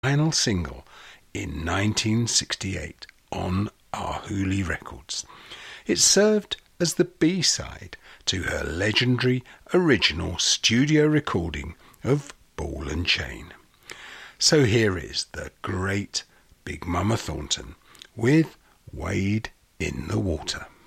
final single in 1968 on Ahuli Records. It served as the B-side to her legendary original studio recording of Ball and Chain. So here is the great Big Mama Thornton with Wade in the Water.